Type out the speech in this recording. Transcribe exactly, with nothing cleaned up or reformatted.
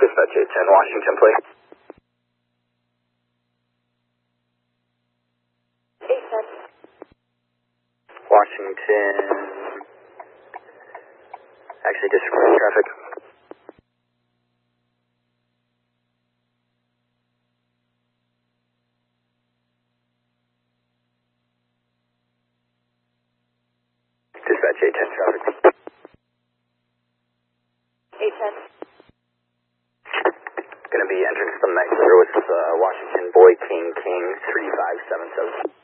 Dispatch eight ten, Washington, please. eight ten. Washington. Actually, disregard traffic. Dispatch eight ten, traffic. eight ten. Gonna be entering some night service, uh, Washington, Boy King King three five seven seven.